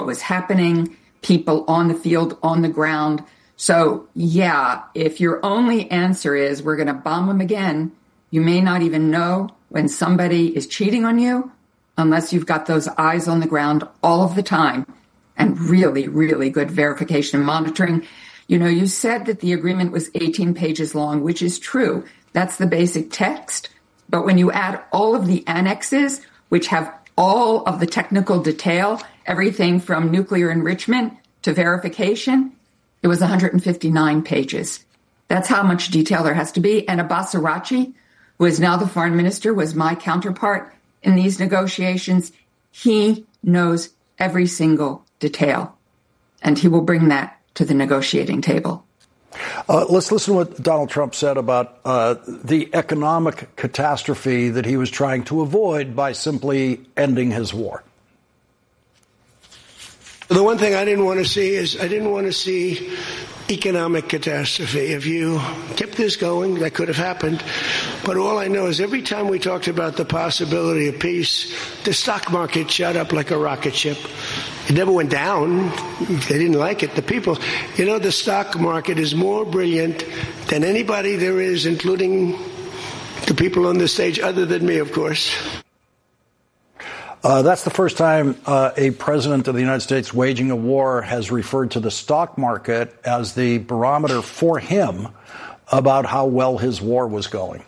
was happening, people on the field, on the ground. So, yeah, if your only answer is we're going to bomb them again, you may not even know when somebody is cheating on you unless you've got those eyes on the ground all of the time and really, really good verification and monitoring. You know, you said that the agreement was 18 pages long, which is true. That's the basic text. But when you add all of the annexes, which have all of the technical detail, everything from nuclear enrichment to verification, it was 159 pages. That's how much detail there has to be. And Abbas Araghchi, who is now the foreign minister, was my counterpart in these negotiations. He knows every single detail, and he will bring that to the negotiating table. Let's listen to what Donald Trump said about the economic catastrophe that he was trying to avoid by simply ending his war. The one thing I didn't want to see is economic catastrophe. If you kept this going, that could have happened. But all I know is every time we talked about the possibility of peace, the stock market shot up like a rocket ship. It never went down. They didn't like it. The people, you know, the stock market is more brilliant than anybody there is, including the people on the stage, other than me, of course. That's the first time a president of the United States waging a war has referred to the stock market as the barometer for him about how well his war was going.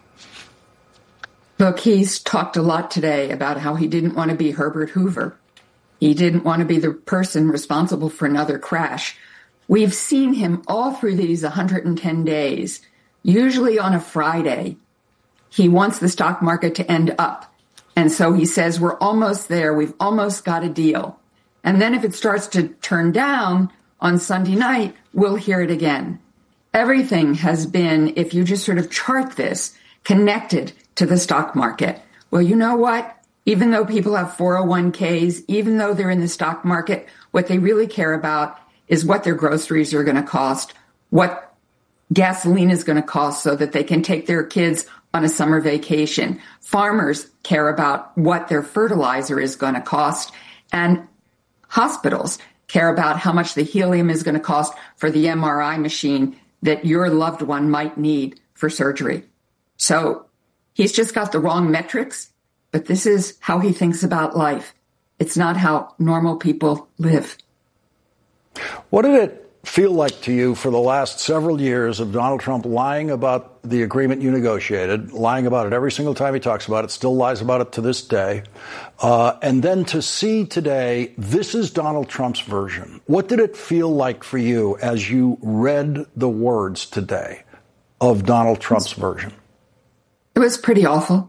Look, he's talked a lot today about how he didn't want to be Herbert Hoover. He didn't want to be the person responsible for another crash. We've seen him all through these 110 days, usually on a Friday. He wants the stock market to end up. And so he says, we're almost there. We've almost got a deal. And then if it starts to turn down on Sunday night, we'll hear it again. Everything has been, if you just sort of chart this, connected to the stock market. Well, you know what? Even though people have 401ks, even though they're in the stock market, what they really care about is what their groceries are going to cost, what gasoline is going to cost so that they can take their kids on a summer vacation. Farmers care about what their fertilizer is going to cost, and hospitals care about how much the helium is going to cost for the MRI machine that your loved one might need for surgery. So he's just got the wrong metrics, but this is how he thinks about life. It's not how normal people live. What did it feel like to you for the last several years of Donald Trump lying about the agreement you negotiated, lying about it every single time he talks about it, still lies about it to this day, and then to see today, this is Donald Trump's version. What did it feel like for you as you read the words today of Donald Trump's version? It was pretty awful.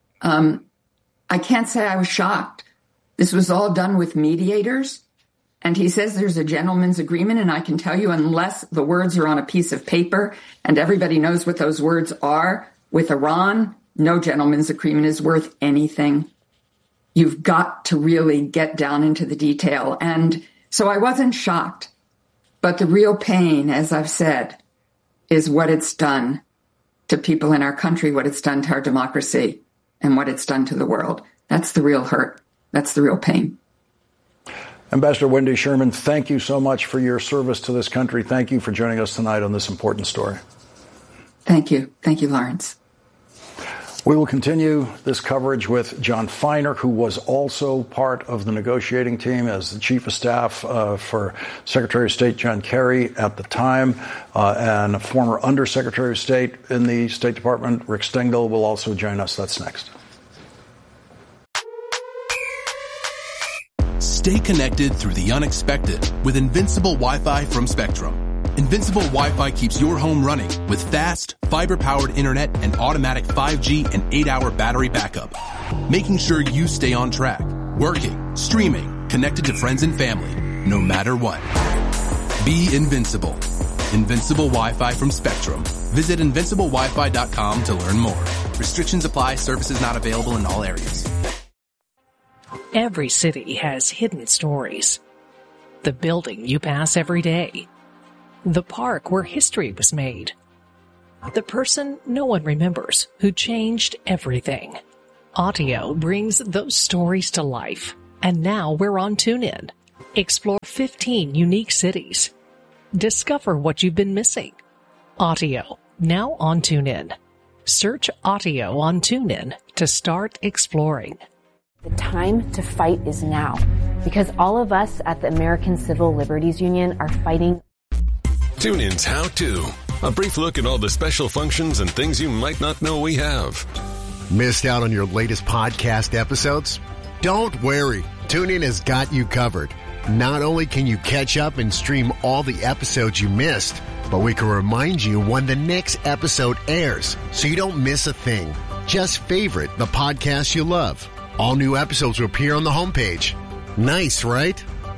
I can't say I was shocked. This was all done with mediators. And he says there's a gentleman's agreement, and I can tell you, unless the words are on a piece of paper and everybody knows what those words are, with Iran, no gentleman's agreement is worth anything. You've got to really get down into the detail. And so I wasn't shocked. But the real pain, as I've said, is what it's done to people in our country, what it's done to our democracy, and what it's done to the world. That's the real hurt. That's the real pain. Ambassador Wendy Sherman, thank you so much for your service to this country. Thank you for joining us tonight on this important story. Thank you. Thank you, Lawrence. We will continue this coverage with John Feiner, who was also part of the negotiating team as the chief of staff for Secretary of State John Kerry at the time, and a former undersecretary of state in the State Department, Rick Stengel, will also join us. That's next. Stay connected through the unexpected with Invincible Wi-Fi from Spectrum. Invincible Wi-Fi keeps your home running with fast, fiber-powered internet and automatic 5G and 8-hour battery backup, making sure you stay on track, working, streaming, connected to friends and family, no matter what. Be invincible. Invincible Wi-Fi from Spectrum. Visit invinciblewifi.com to learn more. Restrictions apply. Services not available in all areas. Every city has hidden stories. The building you pass every day. The park where history was made. The person no one remembers who changed everything. Audio brings those stories to life. And now we're on TuneIn. Explore 15 unique cities. Discover what you've been missing. Audio, now on TuneIn. Search Audio on TuneIn to start exploring. The time to fight is now, because all of us at the American Civil Liberties Union are fighting. TuneIn's How To. A brief look at all the special functions and things you might not know we have. Missed out on your latest podcast episodes? Don't worry. TuneIn has got you covered. Not only can you catch up and stream all the episodes you missed, but we can remind you when the next episode airs so you don't miss a thing. Just favorite the podcast you love. All new episodes will appear on the homepage. Nice, right?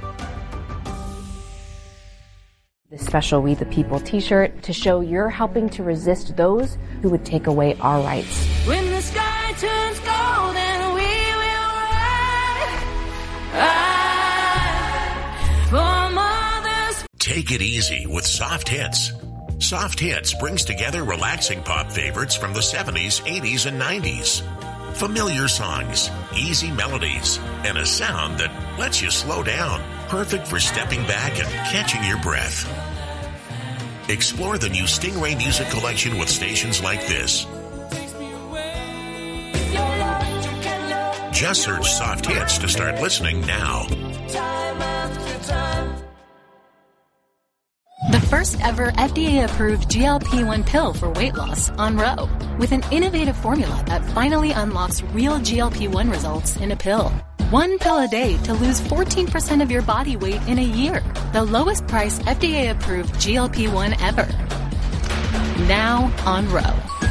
The special We the People t-shirt to show you're helping to resist those who would take away our rights. When the sky turns gold and we will ride for mothers. Take it easy with Soft Hits. Soft Hits brings together relaxing pop favorites from the 70s, 80s, and 90s. Familiar songs, easy melodies, and a sound that lets you slow down. Perfect for stepping back and catching your breath. Explore the new Stingray Music Collection with stations like this. Just search Soft Hits to start listening now. The first ever FDA-approved GLP-1 pill for weight loss on Ro, with an innovative formula that finally unlocks real GLP-1 results in a pill. One pill a day to lose 14% of your body weight in a year. The lowest price FDA-approved GLP-1 ever. Now on Ro.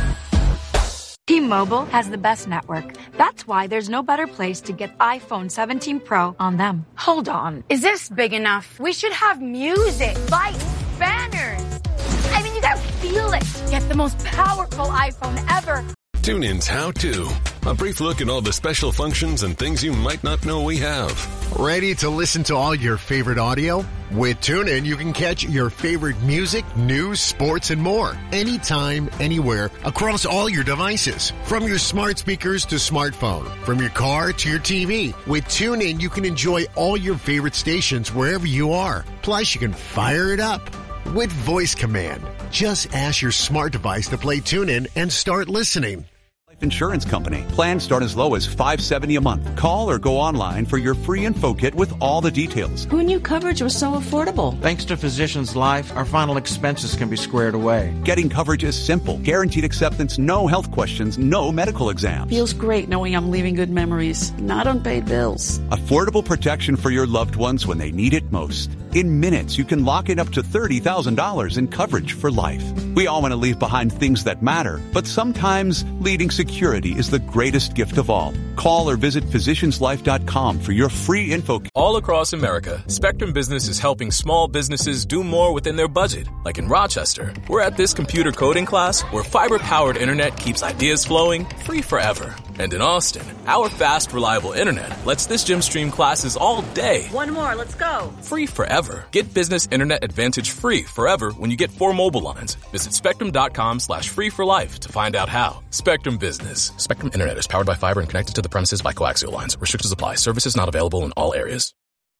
T-Mobile has the best network. That's why there's no better place to get iPhone 17 Pro on them. Hold on. Is this big enough? We should have music, lights, banners. I mean, you gotta feel it. Get the most powerful iPhone ever. TuneIn's How To. A brief look at all the special functions and things you might not know we have. Ready to listen to all your favorite audio? With TuneIn, you can catch your favorite music, news, sports, and more. Anytime, anywhere, across all your devices. From your smart speakers to smartphone. From your car to your TV. With TuneIn, you can enjoy all your favorite stations wherever you are. Plus, you can fire it up with voice command. Just ask your smart device to play TuneIn and start listening. Insurance company. Plans start as low as $570 a month. Call or go online for your free info kit with all the details. Who knew coverage was so affordable? Thanks to Physicians Life, our final expenses can be squared away. Getting coverage is simple. Guaranteed acceptance, no health questions, no medical exams. Feels great knowing I'm leaving good memories, not unpaid bills. Affordable protection for your loved ones when they need it most. In minutes, you can lock in up to $30,000 in coverage for life. We all want to leave behind things that matter, but sometimes leading security is the greatest gift of all. Call or visit physicianslife.com for your free info. All across America, Spectrum Business is helping small businesses do more within their budget. Like in Rochester, we're at this computer coding class where fiber-powered internet keeps ideas flowing free forever. And in Austin, our fast, reliable internet lets this gym stream classes all day. One more, let's go. Free forever. Get business internet advantage free forever when you get 4 mobile lines. Visit spectrum.com/free for life to find out how. Spectrum Business. Spectrum Internet is powered by fiber and connected to the premises by coaxial lines. Restrictions apply. Services not available in all areas.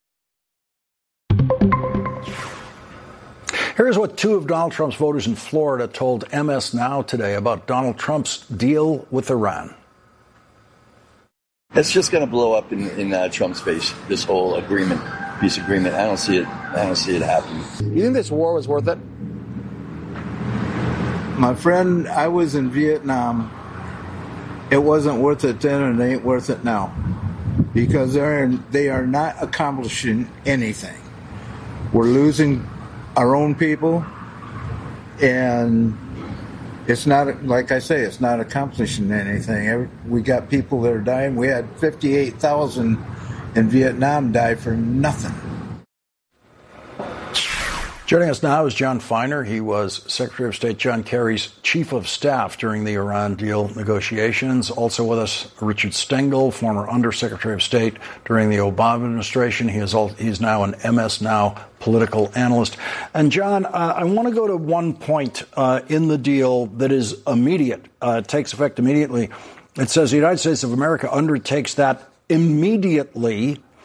Here's what 2 of Donald Trump's voters in Florida told MS Now today about Donald Trump's deal with Iran. It's just going to blow up in Trump's face, this whole peace agreement. I don't see it happening. You think this war was worth it? My friend, I was in Vietnam. It wasn't worth it then, and it ain't worth it now. Because they are not accomplishing anything. We're losing our own people, and it's not, like I say, it's not accomplishing anything. We got people that are dying. We had 58,000 in Vietnam die for nothing. Joining us now is John Feiner. He was Secretary of State John Kerry's chief of staff during the Iran deal negotiations. Also with us, Richard Stengel, former Undersecretary of State during the Obama administration. He's now an MS Now political analyst. And John, I want to go to one point in the deal that is immediate, takes effect immediately. It says the United States of America undertakes that immediately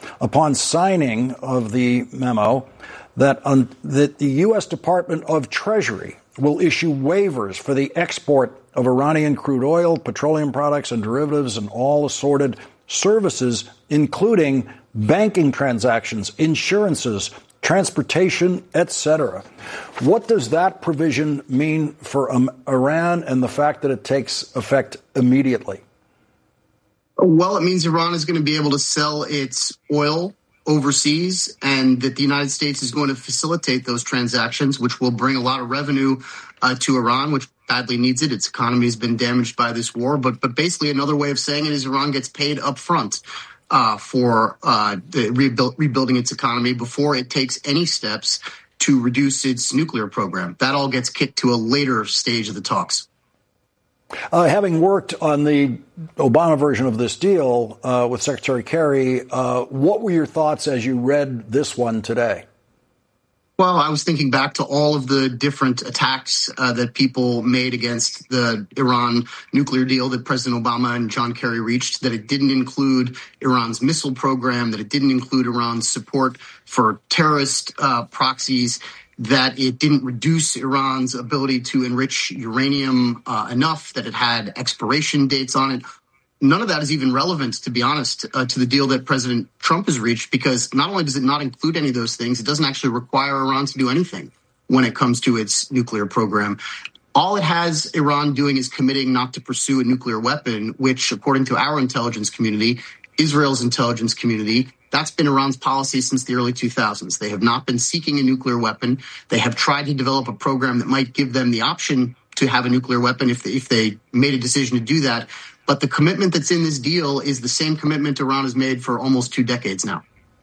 upon signing of the memo that the U.S. Department of Treasury will issue waivers for the export of Iranian crude oil, petroleum products, and derivatives, and all assorted services, including banking transactions, insurances, transportation, etc. What does that provision mean for Iran and the fact that it takes effect immediately? Well, it means Iran is going to be able to sell its oil overseas, and that the United States is going to facilitate those transactions, which will bring a lot of revenue to Iran, which badly needs it. Its economy has been damaged by this war. But basically, another way of saying it is Iran gets paid up front for rebuilding its economy before it takes any steps to reduce its nuclear program. That all gets kicked to a later stage of the talks. Having worked on the Obama version of this deal with Secretary Kerry, what were your thoughts as you read this one today? Well, I was thinking back to all of the different attacks that people made against the Iran nuclear deal that President Obama and John Kerry reached, that it didn't include Iran's missile program, that it didn't include Iran's support for terrorist proxies, that it didn't reduce Iran's ability to enrich uranium enough, that it had expiration dates on it. None of that is even relevant, to be honest, to the deal that President Trump has reached, because not only does it not include any of those things, it doesn't actually require Iran to do anything when it comes to its nuclear program. All it has Iran doing is committing not to pursue a nuclear weapon, which, according to our intelligence community, Israel's intelligence community, that's been Iran's policy since the early 2000s. They have not been seeking a nuclear weapon. They have tried to develop a program that might give them the option to have a nuclear weapon if they made a decision to do that. But the commitment that's in this deal is the same commitment Iran has made for almost 2 decades now.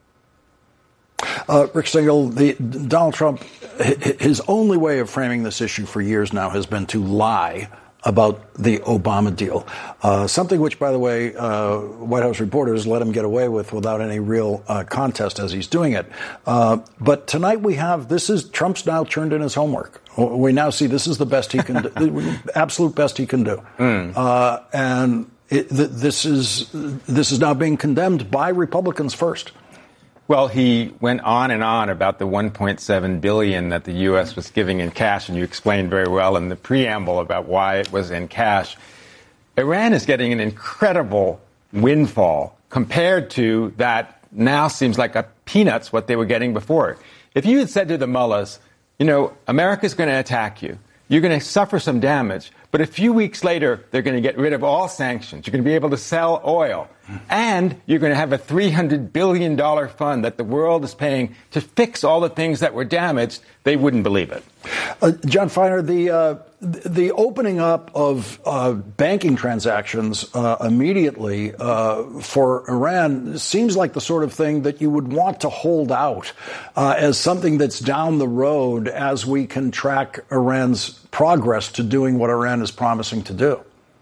Rick Stingel, Donald Trump, his only way of framing this issue for years now has been to lie about the Obama deal, something which, by the way, White House reporters let him get away with without any real contest as he's doing it. But tonight we have, Trump's now turned in his homework. We now see this is the best he can do, the absolute best he can do. And this is now being condemned by Republicans first. Well, he went on and on about the $1.7 billion that the U.S. was giving in cash, and you explained very well in the preamble about why it was in cash. Iran is getting an incredible windfall compared to that now seems like a peanuts what they were getting before. If you had said to the mullahs, America's going to attack you, you're going to suffer some damage, but a few weeks later, they're going to get rid of all sanctions. You're going to be able to sell oil. And you're going to have a $300 billion fund that the world is paying to fix all the things that were damaged. They wouldn't believe it. John Feiner, the opening up of banking transactions immediately for Iran seems like the sort of thing that you would want to hold out as something that's down the road as we can track Iran's progress to doing what Iran is promising to do.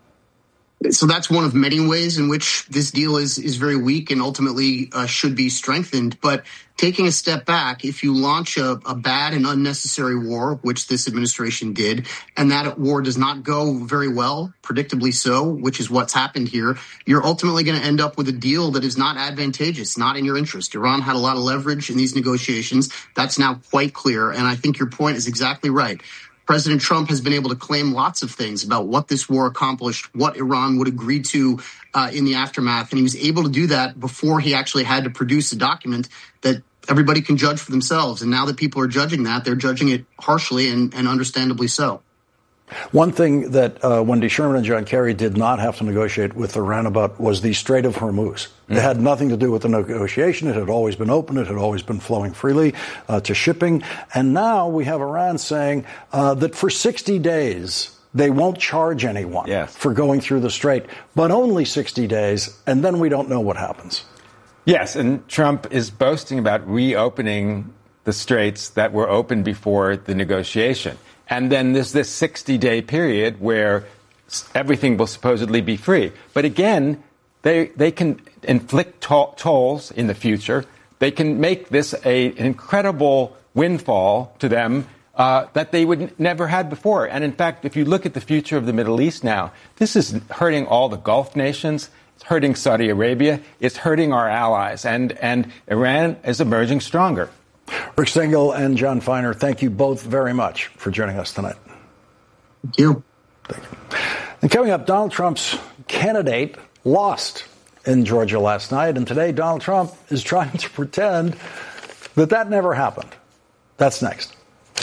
So that's one of many ways in which this deal is very weak and ultimately should be strengthened. But taking a step back, if you launch a bad and unnecessary war, which this administration did, and that war does not go very well, predictably so, which is what's happened here, you're ultimately going to end up with a deal that is not advantageous, not in your interest. Iran had a lot of leverage in these negotiations. That's now quite clear. And I think your point is exactly right. President Trump has been able to claim lots of things about what this war accomplished, what Iran would agree to in the aftermath. And he was able to do that before he actually had to produce a document that everybody can judge for themselves. And now that people are judging that, they're judging it harshly and understandably so. One thing that Wendy Sherman and John Kerry did not have to negotiate with Iran about was the Strait of Hormuz. It had nothing to do with the negotiation. It had always been open. It had always been flowing freely to shipping. And now we have Iran saying that for 60 days, they won't charge anyone for going through the strait, but only 60 days, and then we don't know what happens. Yes, and Trump is boasting about reopening the straits that were open before the negotiation. And then there's this 60-day period where everything will supposedly be free. But again, they can inflict tolls in the future. They can make this an incredible windfall to them that they would never had before. And in fact, if you look at the future of the Middle East now, this is hurting all the Gulf nations. It's It's hurting Saudi Arabia. It's hurting our allies. And Iran is emerging stronger. Rick Stengel and John Feiner, thank you both very much for joining us tonight. Thank you. Thank you. And coming up, Donald Trump's candidate lost in Georgia last night, and today Donald Trump is trying to pretend that never happened. That's next.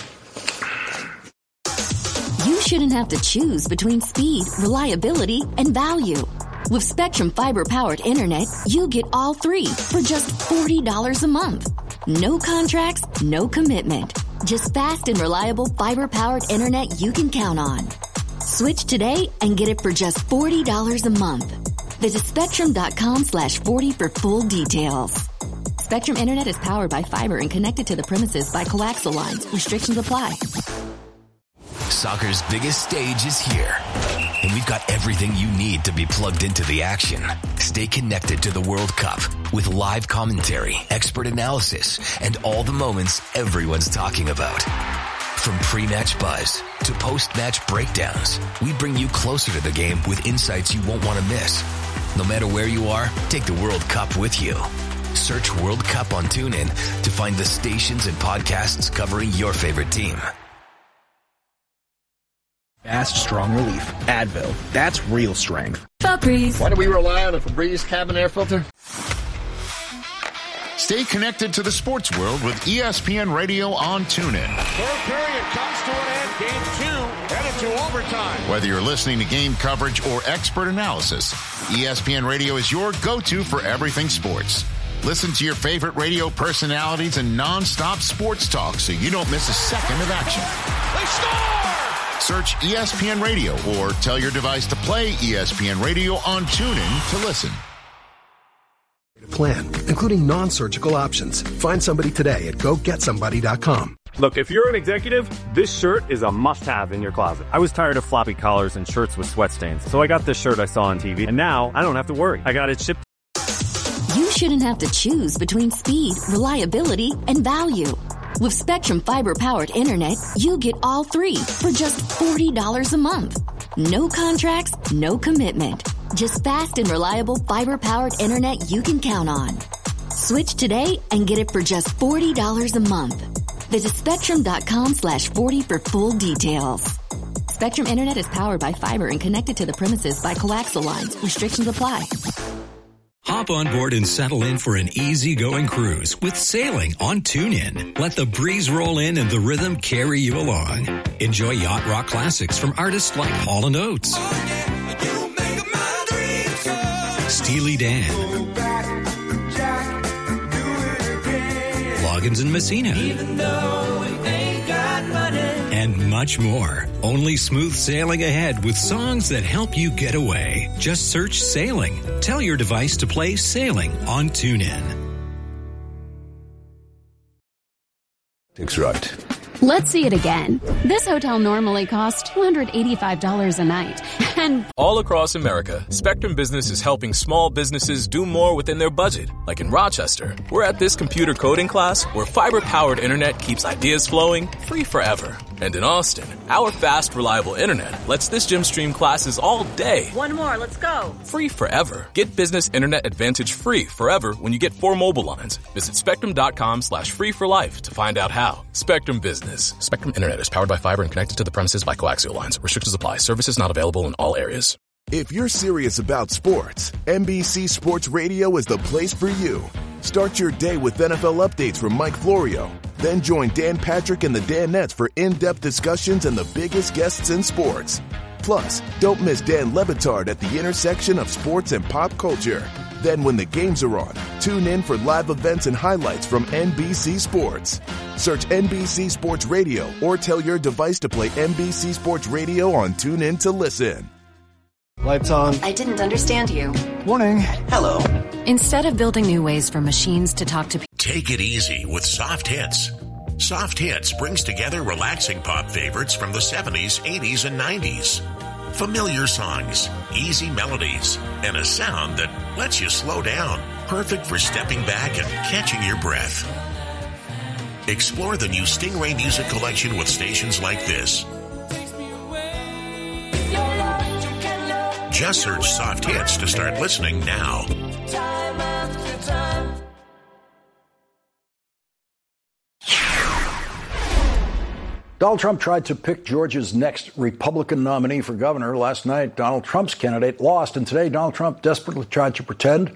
You shouldn't have to choose between speed, reliability, and value. With Spectrum Fiber-powered internet, you get all three for just $40 a month. No contracts, no commitment. Just fast and reliable fiber-powered internet you can count on. Switch today and get it for just $40 a month. Visit Spectrum.com/40 for full details. Spectrum Internet is powered by fiber and connected to the premises by coaxial lines. Restrictions apply. Soccer's biggest stage is here, and we've got everything you need to be plugged into the action. Stay connected to the World Cup with live commentary, expert analysis, and all the moments everyone's talking about. From pre-match buzz to post-match breakdowns, we bring you closer to the game with insights you won't want to miss. No matter where you are, take the World Cup with you. Search World Cup on TuneIn to find the stations and podcasts covering your favorite team. Fast, strong relief. Advil. That's real strength. Febreze. Why do we rely on a Febreze cabin air filter? Stay connected to the sports world with ESPN Radio on TuneIn. Third period comes to an end. Game 2 headed to overtime. Whether you're listening to game coverage or expert analysis, ESPN Radio is your go-to for everything sports. Listen to your favorite radio personalities and non-stop sports talk so you don't miss a second of action. They score! Search ESPN Radio or tell your device to play ESPN Radio on TuneIn to listen. Plan, including non-surgical options. Find somebody today at GoGetSomebody.com. Look, if you're an executive, this shirt is a must-have in your closet. I was tired of floppy collars and shirts with sweat stains, so I got this shirt I saw on TV, and now I don't have to worry. I got it shipped. You shouldn't have to choose between speed, reliability, and value. With Spectrum Fiber-powered internet, you get all three for just $40 a month. No contracts, no commitment. Just fast and reliable fiber-powered internet you can count on. Switch today and get it for just $40 a month. Visit Spectrum.com/40 for full details. Spectrum Internet is powered by fiber and connected to the premises by coaxial lines. Restrictions apply. Hop on board and settle in for an easy-going cruise with sailing on TuneIn. Let the breeze roll in and the rhythm carry you along. Enjoy yacht rock classics from artists like Hall & Oates, Steely Dan, Loggins and Messina, and much more. Only smooth sailing ahead with songs that help you get away. Just search Sailing. Tell your device to play Sailing on TuneIn. Dick's right. Let's see it again. This hotel normally costs $285 a night. And all across America, Spectrum Business is helping small businesses do more within their budget. Like in Rochester, we're at this computer coding class where fiber-powered internet keeps ideas flowing free forever. And in Austin, our fast, reliable internet lets this gym stream classes all day. One more, let's go. Free forever. Get Business Internet Advantage free forever when you get 4 mobile lines. Visit Spectrum.com/free for life to find out how. Spectrum Business. Spectrum Internet is powered by fiber and connected to the premises by coaxial lines. Restrictions apply. Services not available in all areas. If you're serious about sports, NBC Sports Radio is the place for you. Start your day with NFL updates from Mike Florio. Then join Dan Patrick and the Danettes for in-depth discussions and the biggest guests in sports. Plus, don't miss Dan Le Batard at the intersection of sports and pop culture. Then when the games are on, tune in for live events and highlights from NBC Sports. Search NBC Sports Radio or tell your device to play NBC Sports Radio on TuneIn to listen. Lights on. I didn't understand you. Warning. Hello. Instead of building new ways for machines to talk to people. Take it easy with Soft Hits. Soft Hits brings together relaxing pop favorites from the 70s, 80s, and 90s. Familiar songs, easy melodies, and a sound that lets you slow down. Perfect for stepping back and catching your breath. Explore the new Stingray Music Collection with stations like this. Just search Soft Hits to start listening now. Time after time. Donald Trump tried to pick Georgia's next Republican nominee for governor. Last night, Donald Trump's candidate lost, and today Donald Trump desperately tried to pretend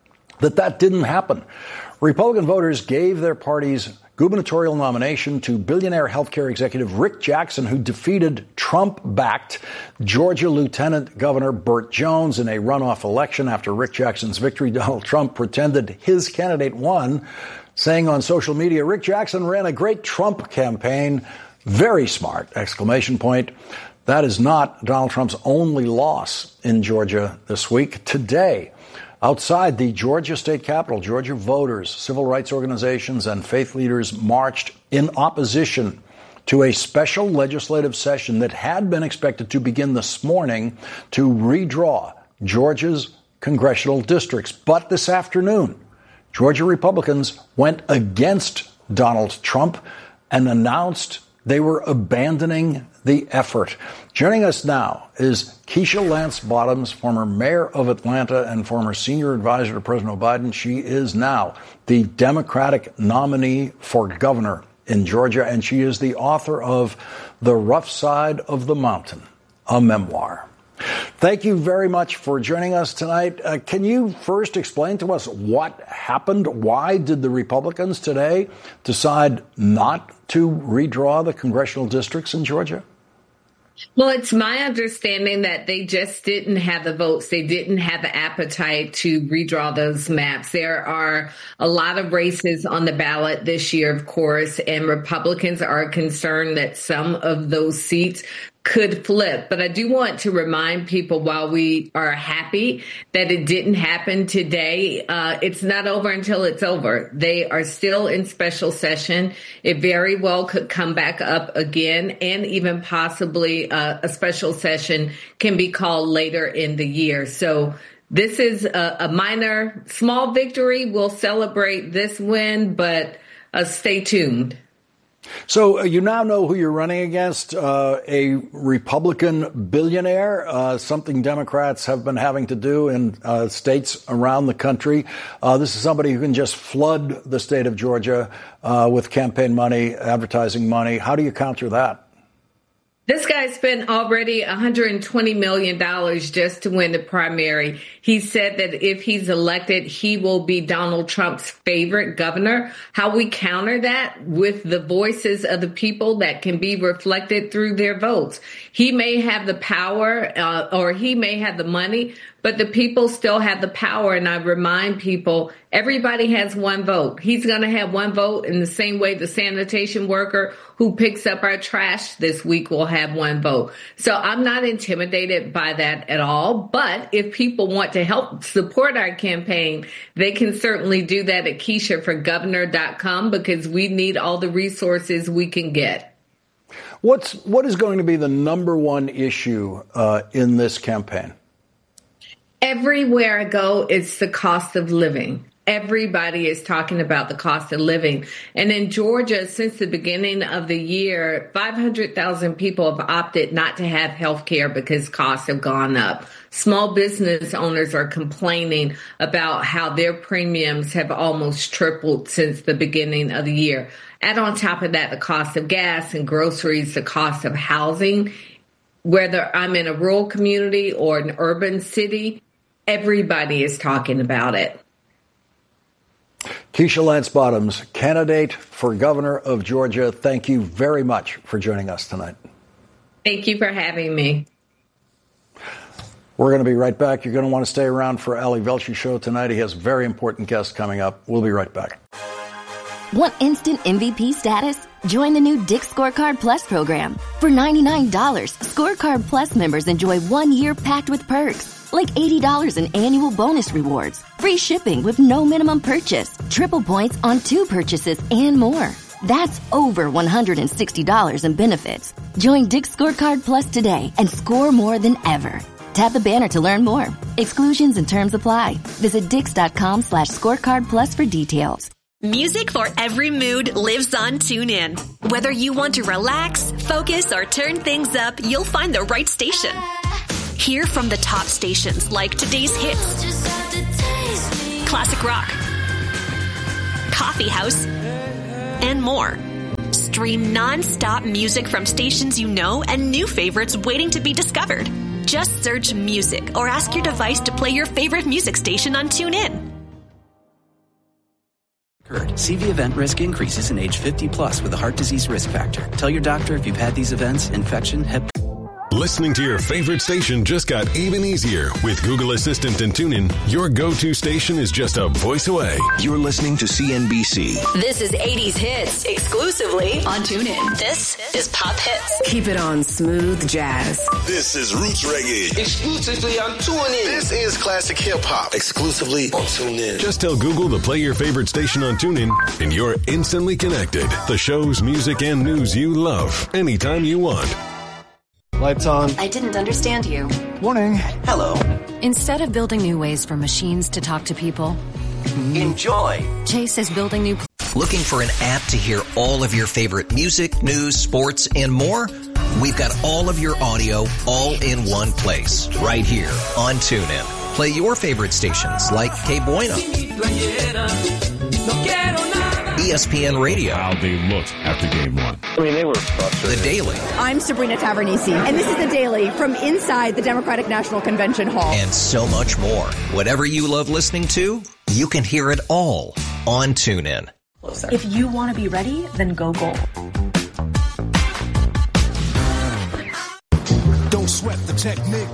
that didn't happen. Republican voters gave their party's gubernatorial nomination to billionaire healthcare executive Rick Jackson, who defeated Trump-backed Georgia Lieutenant Governor Burt Jones in a runoff election. After Rick Jackson's victory, Donald Trump pretended his candidate won, saying on social media, "Rick Jackson ran a great Trump campaign. Very smart!" exclamation point. That is not Donald Trump's only loss in Georgia this week. Today, outside the Georgia state capitol, Georgia voters, civil rights organizations, and faith leaders marched in opposition to a special legislative session that had been expected to begin this morning to redraw Georgia's congressional districts. But this afternoon, Georgia Republicans went against Donald Trump and announced they were abandoning the effort. Joining us now is Keisha Lance Bottoms, former mayor of Atlanta and former senior advisor to President Biden. She is now the Democratic nominee for governor in Georgia, and she is the author of The Rough Side of the Mountain, a memoir. Thank you very much for joining us tonight. Can you first explain to us what happened? Why did the Republicans today decide not to redraw the congressional districts in Georgia? Well, it's my understanding that they just didn't have the votes. They didn't have the appetite to redraw those maps. There are a lot of races on the ballot this year, of course, and Republicans are concerned that some of those seats could flip. But I do want to remind people, while we are happy that it didn't happen today, it's not over until it's over. They are still in special session. It very well could come back up again, and even possibly a special session can be called later in the year. So this is a minor, small victory. We'll celebrate this win, but stay tuned. So you now know who you're running against, a Republican billionaire, something Democrats have been having to do in states around the country. This is somebody who can just flood the state of Georgia with campaign money, advertising money. How do you counter that? This guy spent already $120 million just to win the primary. He said that if he's elected, he will be Donald Trump's favorite governor. How we counter that? With the voices of the people that can be reflected through their votes. He may have the power or he may have the money, but the people still have the power. And I remind people, everybody has one vote. He's going to have one vote in the same way the sanitation worker who picks up our trash this week will have one vote. So I'm not intimidated by that at all. But if people want to help support our campaign, they can certainly do that at KeishaForGovernor.com, because we need all the resources we can get. What is going to be the number one issue in this campaign? Everywhere I go, it's the cost of living. Everybody is talking about the cost of living. And in Georgia, since the beginning of the year, 500,000 people have opted not to have health care because costs have gone up. Small business owners are complaining about how their premiums have almost tripled since the beginning of the year. Add on top of that the cost of gas and groceries, the cost of housing. Whether I'm in a rural community or an urban city, everybody is talking about it. Keisha Lance Bottoms, candidate for governor of Georgia, thank you very much for joining us tonight. Thank you for having me. We're going to be right back. You're going to want to stay around for Ali Velshi show tonight. He has very important guests coming up. We'll be right back. Want instant MVP status? Join the new Dick's Scorecard Plus program. For $99, Scorecard Plus members enjoy 1 year packed with perks, like $80 in annual bonus rewards, free shipping with no minimum purchase, triple points on 2 purchases, and more. That's over $160 in benefits. Join Dick's Scorecard Plus today and score more than ever. Tap the banner to learn more. Exclusions and terms apply. Visit Dix.com/scorecard plus for details. Music for every mood lives on TuneIn. Whether you want to relax, focus, or turn things up, you'll find the right station. Hear from the top stations like today's hits, classic rock, coffee house, and more. Stream non-stop music from stations you know and new favorites waiting to be discovered. Just search music or ask your device to play your favorite music station on TuneIn. CV event risk increases in age 50 plus with a heart disease risk factor. Tell your doctor if you've had these events, infection, Listening to your favorite station just got even easier. With Google Assistant and TuneIn, your go-to station is just a voice away. You're listening to CNBC. This is 80s Hits, exclusively on TuneIn. This is Pop Hits. Keep it on smooth jazz. This is Roots Reggae, exclusively on TuneIn. This is Classic Hip Hop, exclusively on TuneIn. Just tell Google to play your favorite station on TuneIn, and you're instantly connected. The shows, music, and news you love, anytime you want. Lights on. I didn't understand you. Morning. Hello. Instead of building new ways for machines to talk to people, enjoy. Chase is building new... Looking for an app to hear all of your favorite music, news, sports, and more? We've got all of your audio all in one place, right here on TuneIn. Play your favorite stations like Que Buena, ESPN Radio. How they looked after game one. I mean, they were frustrated. The Daily. I'm Sabrina Tavernisi, and this is The Daily from inside the Democratic National Convention Hall. And so much more. Whatever you love listening to, you can hear it all on TuneIn. If you want to be ready, then go Gold. Don't sweat the technique.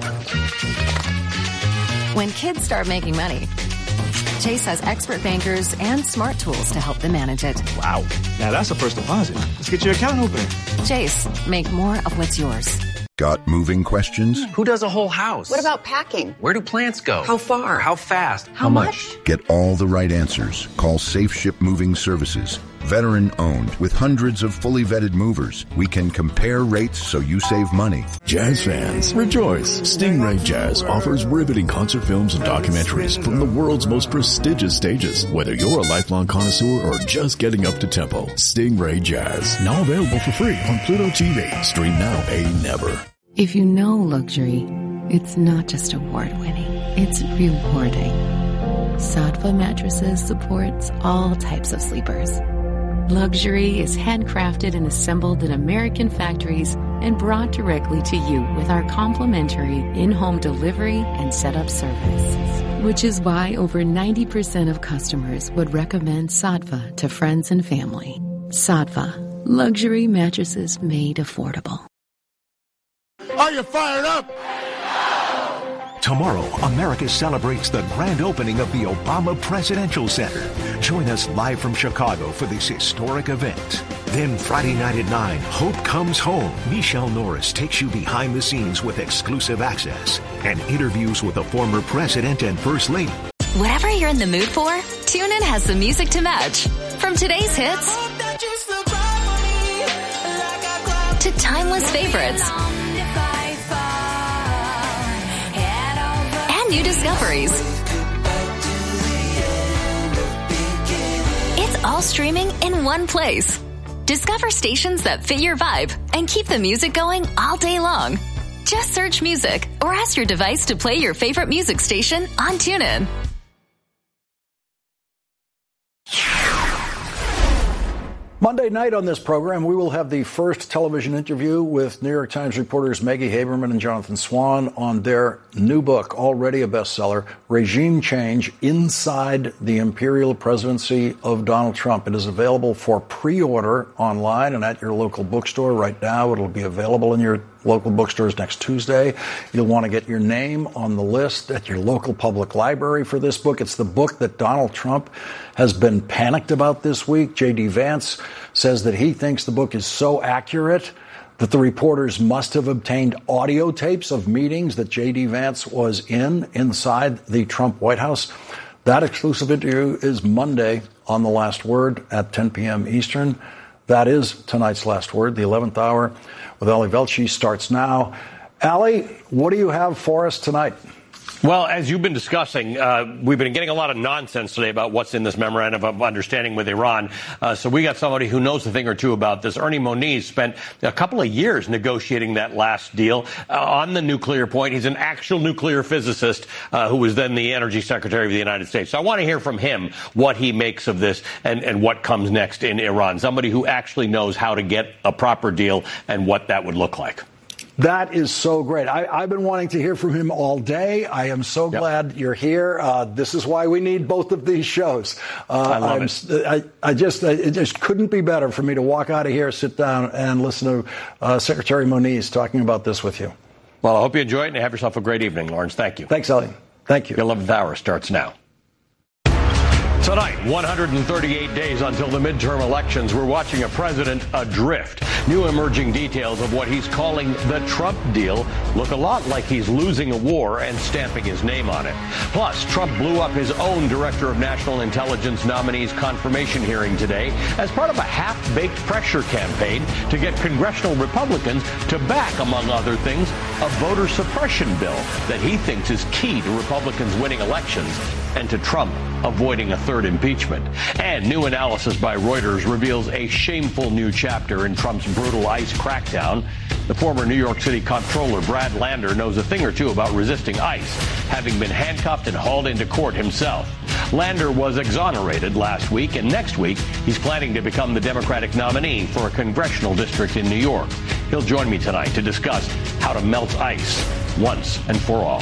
When kids start making money, Chase has expert bankers and smart tools to help them manage it. Wow. Now that's the first deposit. Let's get your account open. Chase, make more of what's yours. Got moving questions? Who does a whole house? What about packing? Where do plants go? How far? How fast? How much? Get all the right answers. Call Safe Ship Moving Services. Veteran owned with hundreds of fully vetted movers. We can compare rates so you save money. Jazz fans, rejoice. Stingray Jazz offers riveting concert films and documentaries from the world's most prestigious stages. Whether you're a lifelong connoisseur or just getting up to tempo, Stingray Jazz. Now available for free on Pluto TV. Stream now, pay never. If you know luxury, it's not just award-winning, it's rewarding. Saatva Mattresses supports all types of sleepers. Luxury is handcrafted and assembled in American factories and brought directly to you with our complimentary in-home delivery and setup service. Which is why over 90% of customers would recommend Saatva to friends and family. Saatva, luxury mattresses made affordable. Are you fired up? Tomorrow, America celebrates the grand opening of the Obama Presidential Center. Join us live from Chicago for this historic event. Then Friday night at 9, Hope Comes Home. Michelle Norris takes you behind the scenes with exclusive access and interviews with the former president and first lady. Whatever you're in the mood for, TuneIn has the music to match. From today's hits to timeless favorites. New discoveries. It's all streaming in one place. Discover stations that fit your vibe and keep the music going all day long. Just search music or ask your device to play your favorite music station on TuneIn. Monday night on this program, we will have the first television interview with New York Times reporters Maggie Haberman and Jonathan Swan on their new book, already a bestseller, Regime Change Inside the Imperial Presidency of Donald Trump. It is available for pre-order online and at your local bookstore right now. It'll be available in your local bookstores next Tuesday. You'll want to get your name on the list at your local public library for this book. It's the book that Donald Trump has been panicked about this week. J.D. Vance says that he thinks the book is so accurate that the reporters must have obtained audio tapes of meetings that J.D. Vance was inside the Trump White House. That exclusive interview is Monday on The Last Word at 10 p.m. Eastern. That is tonight's Last Word. The 11th hour with Ali Velshi starts now. Ali, what do you have for us tonight? Well, as you've been discussing, we've been getting a lot of nonsense today about what's in this memorandum of understanding with Iran. So we got somebody who knows a thing or two about this. Ernie Moniz spent a couple of years negotiating that last deal on the nuclear point. He's an actual nuclear physicist who was then the Energy Secretary of the United States. So I want to hear from him what he makes of this and what comes next in Iran. Somebody who actually knows how to get a proper deal and what that would look like. That is so great. I've been wanting to hear from him all day. I am so glad you're here. This is why we need both of these shows. I love it. It just couldn't be better for me to walk out of here, sit down, and listen to Secretary Moniz talking about this with you. Well, I hope you enjoy it and have yourself a great evening, Lawrence. Thank you. Thanks, Ellie. Thank you. Your 11th hour starts now. Tonight, 138 days until the midterm elections, we're watching a president adrift. New emerging details of what he's calling the Trump deal look a lot like he's losing a war and stamping his name on it. Plus, Trump blew up his own Director of National Intelligence nominee's confirmation hearing today as part of a half-baked pressure campaign to get congressional Republicans to back, among other things, a voter suppression bill that he thinks is key to Republicans winning elections and to Trump avoiding a third impeachment. And new analysis by Reuters reveals a shameful new chapter in Trump's brutal ICE crackdown. The former New York City comptroller Brad Lander knows a thing or two about resisting ICE, having been handcuffed and hauled into court himself. Lander was exonerated last week, and next week he's planning to become the Democratic nominee for a congressional district in New York. He'll join me tonight to discuss how to melt ICE once and for all.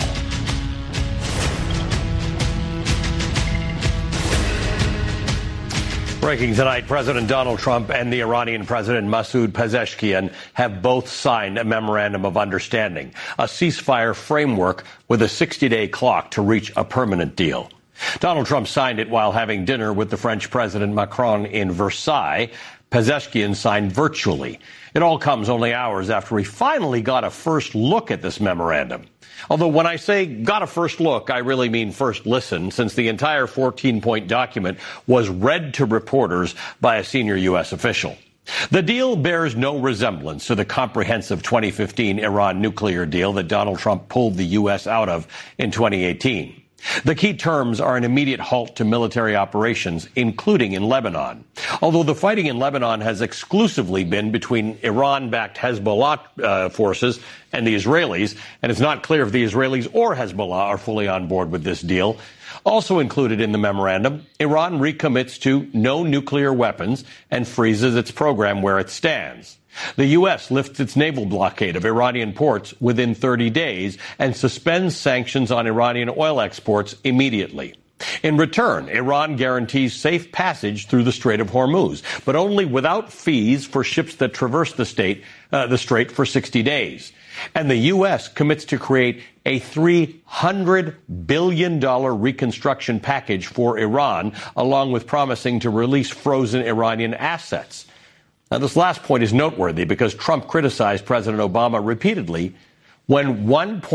Breaking tonight, President Donald Trump and the Iranian President Masoud Pezeshkian have both signed a memorandum of understanding, a ceasefire framework with a 60-day clock to reach a permanent deal. Donald Trump signed it while having dinner with the French President Macron in Versailles. Pezeshkian signed virtually. It all comes only hours after he finally got a first look at this memorandum. Although when I say got a first look, I really mean first listen, since the entire 14-point document was read to reporters by a senior U.S. official. The deal bears no resemblance to the comprehensive 2015 Iran nuclear deal that Donald Trump pulled the U.S. out of in 2018. The key terms are an immediate halt to military operations, including in Lebanon. Although the fighting in Lebanon has exclusively been between Iran-backed Hezbollah forces and the Israelis, and it's not clear if the Israelis or Hezbollah are fully on board with this deal. Also included in the memorandum, Iran recommits to no nuclear weapons and freezes its program where it stands. The U.S. lifts its naval blockade of Iranian ports within 30 days and suspends sanctions on Iranian oil exports immediately. In return, Iran guarantees safe passage through the Strait of Hormuz, but only without fees for ships that traverse the strait for 60 days. And the U.S. commits to create a $300 billion reconstruction package for Iran, along with promising to release frozen Iranian assets. Now, this last point is noteworthy because Trump criticized President Obama repeatedly when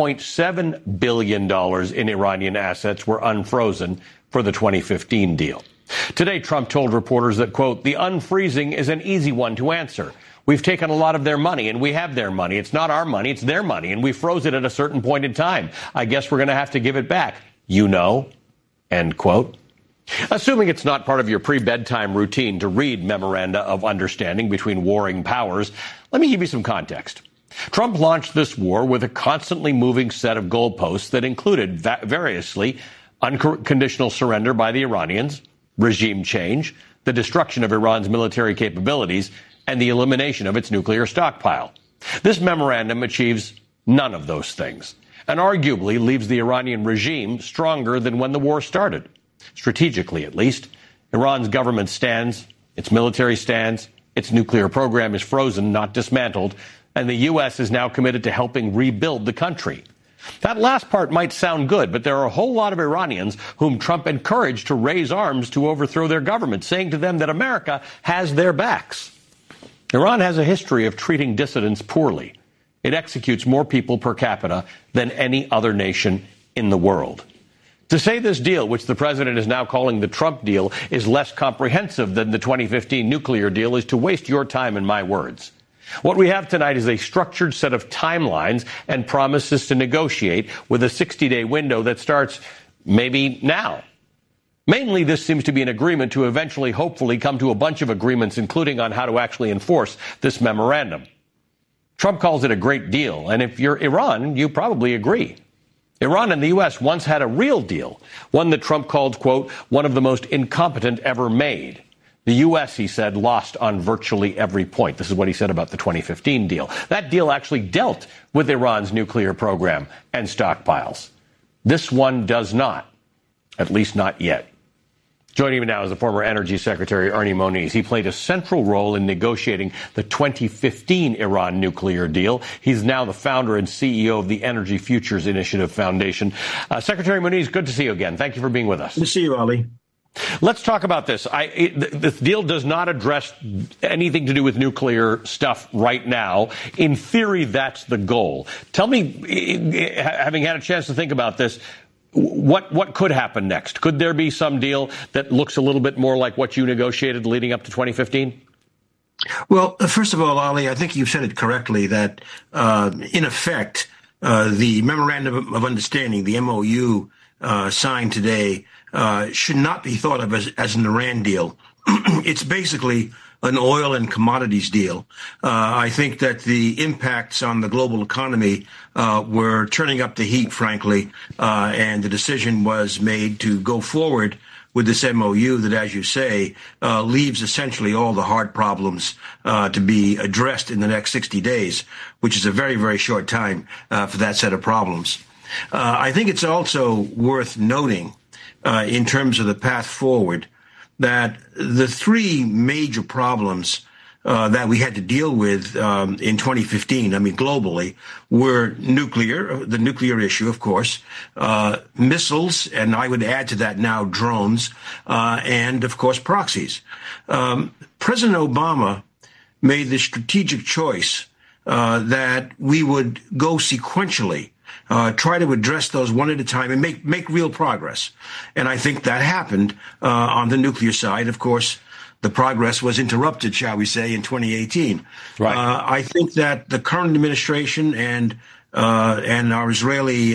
$1.7 billion in Iranian assets were unfrozen for the 2015 deal. Today, Trump told reporters that, quote, the unfreezing is an easy one to answer. We've taken a lot of their money, and we have their money. It's not our money, it's their money, and we froze it at a certain point in time. I guess we're going to have to give it back, you know, end quote. Assuming it's not part of your pre-bedtime routine to read memoranda of understanding between warring powers, let me give you some context. Trump launched this war with a constantly moving set of goalposts that included variously unconditional surrender by the Iranians, regime change, the destruction of Iran's military capabilities, and the elimination of its nuclear stockpile. This memorandum achieves none of those things, and arguably leaves the Iranian regime stronger than when the war started. Strategically, at least, Iran's government stands, its military stands, its nuclear program is frozen, not dismantled, and the U.S. is now committed to helping rebuild the country. That last part might sound good, but there are a whole lot of Iranians whom Trump encouraged to raise arms to overthrow their government, saying to them that America has their backs. Iran has a history of treating dissidents poorly. It executes more people per capita than any other nation in the world. To say this deal, which the president is now calling the Trump deal, is less comprehensive than the 2015 nuclear deal is to waste your time and my words. What we have tonight is a structured set of timelines and promises to negotiate with a 60-day window that starts maybe now. Mainly, this seems to be an agreement to eventually, hopefully, come to a bunch of agreements, including on how to actually enforce this memorandum. Trump calls it a great deal, and if you're Iran, you probably agree. Iran and the U.S. once had a real deal, one that Trump called, quote, one of the most incompetent ever made. The U.S., he said, lost on virtually every point. This is what he said about the 2015 deal. That deal actually dealt with Iran's nuclear program and stockpiles. This one does not, at least not yet. Joining me now is the former Energy Secretary Ernie Moniz. He played a central role in negotiating the 2015 Iran nuclear deal. He's now the founder and CEO of the Energy Futures Initiative Foundation. Secretary Moniz, good to see you again. Thank you for being with us. Good to see you, Ali. Let's talk about this. This deal does not address anything to do with nuclear stuff right now. In theory, that's the goal. Tell me, having had a chance to think about this, what could happen next? Could there be some deal that looks a little bit more like what you negotiated leading up to 2015? Well, first of all, Ali, I think you've said it correctly that, in effect, the Memorandum of Understanding, the MOU signed today, should not be thought of as an Iran deal. It's basically an oil and commodities deal. I think that the impacts on the global economy were turning up the heat, frankly, and the decision was made to go forward with this MOU that, as you say, leaves essentially all the hard problems to be addressed in the next 60 days, which is a very, very short time for that set of problems. I think it's also worth noting, in terms of the path forward, that the three major problems that we had to deal with in 2015, I mean, globally, were nuclear, the nuclear issue, of course, missiles, and I would add to that now drones, and, of course, proxies. President Obama made the strategic choice that we would go sequentially, try to address those one at a time and make real progress. And I think that happened on the nuclear side. Of course, the progress was interrupted, shall we say, in 2018. Right. I think that the current administration and our Israeli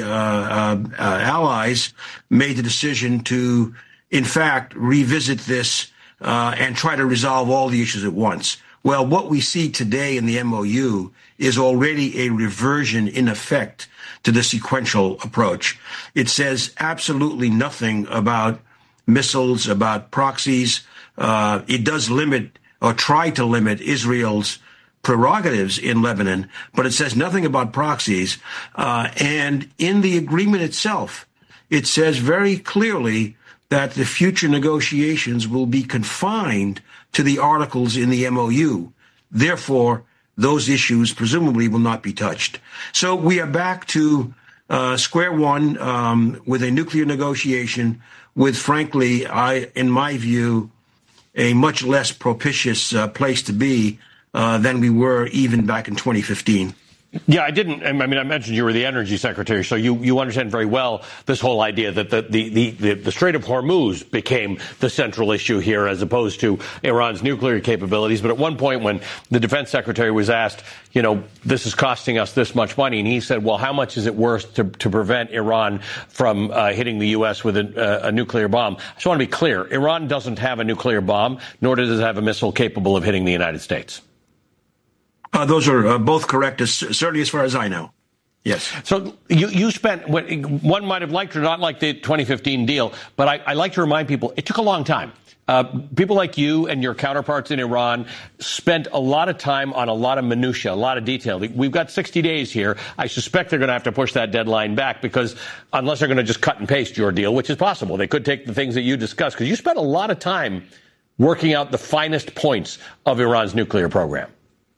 allies made the decision to, in fact, revisit this and try to resolve all the issues at once. Well, what we see today in the MOU is already a reversion, in effect, to the sequential approach. It says absolutely nothing about missiles, about proxies. It does limit or try to limit Israel's prerogatives in Lebanon, but it says nothing about proxies. And in the agreement itself, it says very clearly that the future negotiations will be confined to the articles in the MOU. Therefore, those issues presumably will not be touched. So we are back to square one with a nuclear negotiation with, frankly, in my view, a much less propitious place to be than we were even back in 2015. Yeah, I mentioned you were the energy secretary, so you understand very well this whole idea that the Strait of Hormuz became the central issue here as opposed to Iran's nuclear capabilities. But at one point when the defense secretary was asked, this is costing us this much money, and he said, well, how much is it worth to prevent Iran from hitting the U.S. with a nuclear bomb? I just want to be clear. Iran doesn't have a nuclear bomb, nor does it have a missile capable of hitting the United States. Those are both correct, certainly as far as I know. Yes. So you spent, one might have liked or not liked the 2015 deal, but I like to remind people it took a long time. People like you and your counterparts in Iran spent a lot of time on a lot of minutia, a lot of detail. We've got 60 days here. I suspect they're going to have to push that deadline back because unless they're going to just cut and paste your deal, which is possible, they could take the things that you discussed because you spent a lot of time working out the finest points of Iran's nuclear program.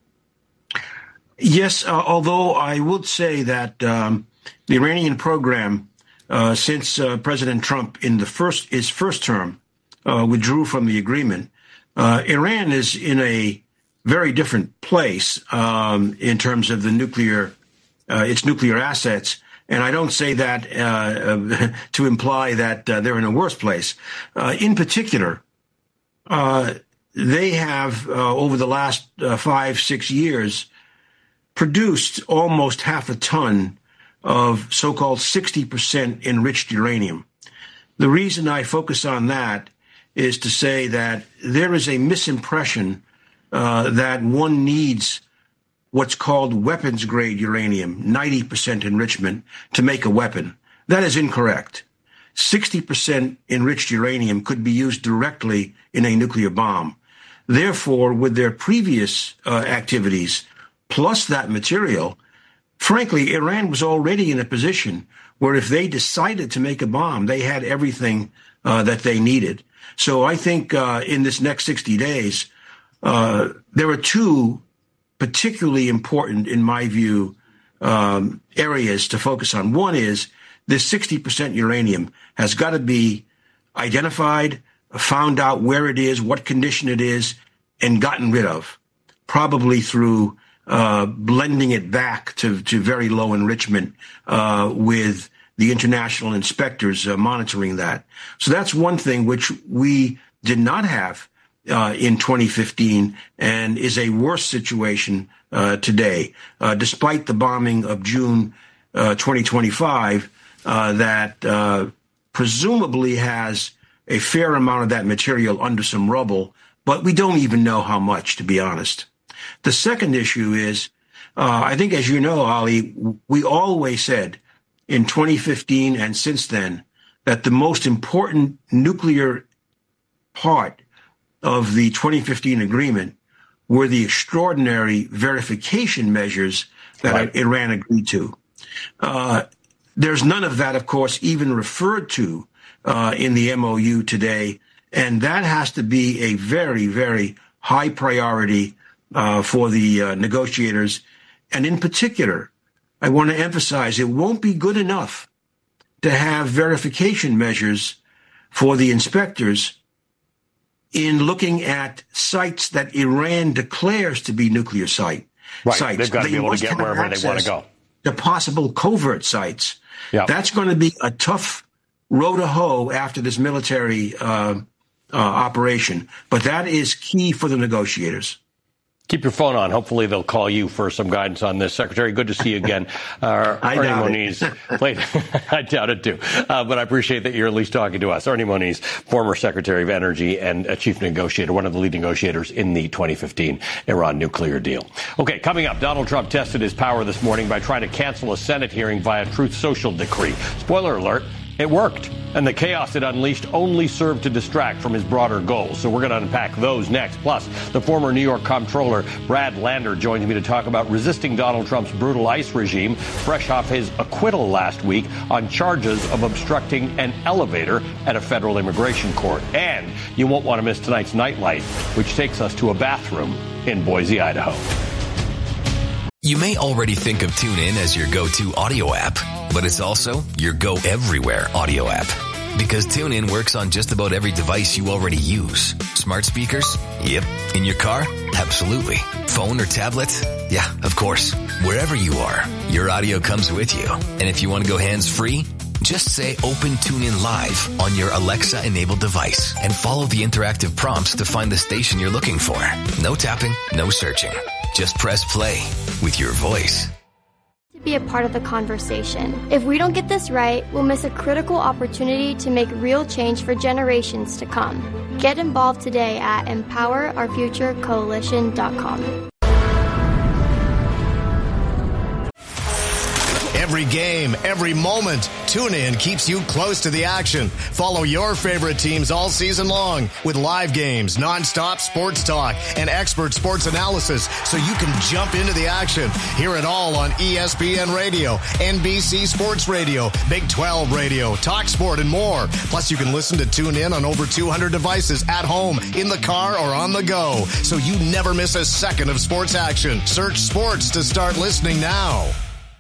Yes, although I would say that the Iranian program, since President Trump in his first term withdrew from the agreement, Iran is in a very different place in terms of the its nuclear assets. And I don't say that to imply that they're in a worse place. In particular, they have, over the last 5-6 years, produced almost half a ton of so-called 60% enriched uranium. The reason I focus on that is to say that there is a misimpression that one needs what's called weapons-grade uranium, 90% enrichment, to make a weapon. That is incorrect. 60% enriched uranium could be used directly in a nuclear bomb. Therefore, with their previous activities, plus that material, frankly, Iran was already in a position where if they decided to make a bomb, they had everything that they needed. So I think in this next 60 days, there are two particularly important, in my view, areas to focus on. One is this 60% uranium has got to be identified, found out where it is, what condition it is, and gotten rid of, probably through blending it back to very low enrichment with the international inspectors monitoring that. So that's one thing which we did not have in 2015 and is a worse situation today, despite the bombing of June 2025 that presumably has a fair amount of that material under some rubble, but we don't even know how much, to be honest. The second issue is, I think, as you know, Ali, we always said in 2015 and since then that the most important nuclear part of the 2015 agreement were the extraordinary verification measures that Iran agreed to. There's none of that, of course, even referred to in the MOU today, and that has to be a very, very high priority for the negotiators. And in particular, I want to emphasize it won't be good enough to have verification measures for the inspectors in looking at sites that Iran declares to be nuclear sites. They've got to be able to get wherever they want to go. The possible covert sites. Yep. That's going to be a tough row to hoe after this military operation. But that is key for the negotiators. Keep your phone on. Hopefully they'll call you for some guidance on this. Secretary, good to see you again. Ernie Moniz. I doubt it too. But I appreciate that you're at least talking to us. Ernie Moniz, former Secretary of Energy and a chief negotiator, one of the lead negotiators in the 2015 Iran nuclear deal. Okay, coming up, Donald Trump tested his power this morning by trying to cancel a Senate hearing via Truth Social decree. Spoiler alert. It worked, and the chaos it unleashed only served to distract from his broader goals. So we're going to unpack those next. Plus, the former New York comptroller, Brad Lander, joins me to talk about resisting Donald Trump's brutal ICE regime, fresh off his acquittal last week on charges of obstructing an elevator at a federal immigration court. And you won't want to miss tonight's Nightlight, which takes us to a bathroom in Boise, Idaho. You may already think of TuneIn as your go-to audio app, but it's also your go-everywhere audio app. Because TuneIn works on just about every device you already use. Smart speakers? Yep. In your car? Absolutely. Phone or tablet? Yeah, of course. Wherever you are, your audio comes with you. And if you want to go hands-free, just say Open TuneIn Live on your Alexa-enabled device and follow the interactive prompts to find the station you're looking for. No tapping, no searching. Just press play with your voice. To be a part of the conversation. If we don't get this right, we'll miss a critical opportunity to make real change for generations to come. Get involved today at EmpowerOurFutureCoalition.com. Every game, every moment, TuneIn keeps you close to the action. Follow your favorite teams all season long with live games, nonstop sports talk, and expert sports analysis so you can jump into the action. Hear it all on ESPN Radio, NBC Sports Radio, Big 12 Radio, Talk Sport, and more. Plus, you can listen to TuneIn on over 200 devices at home, in the car, or on the go, so you never miss a second of sports action. Search sports to start listening now.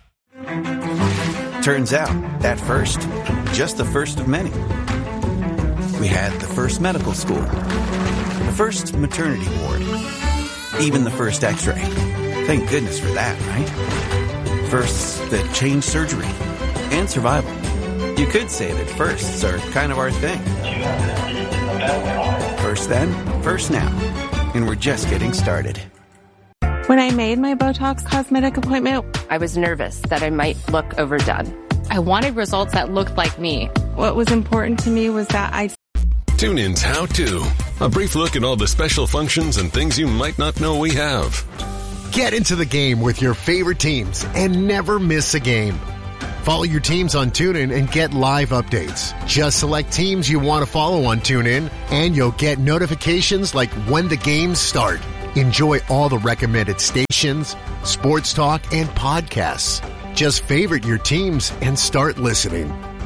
Turns out, at first, just the first of many. We had the first medical school, the first maternity ward, even the first x-ray. Thank goodness for that, right? Firsts that change surgery and survival. You could say that firsts are kind of our thing. First then, first now. and we're just getting started. When I made my Botox Cosmetic appointment, I was nervous that I might look overdone. I wanted results that looked like me. What was important to me was that I... TuneIn's How To. A brief look at all the special functions and things you might not know we have. Get into the game with your favorite teams and never miss a game. Follow your teams on TuneIn and get live updates. Just select teams you want to follow on TuneIn, and you'll get notifications like when the games start. Enjoy all the recommended stations, sports talk, and podcasts. Just favorite your teams and start listening.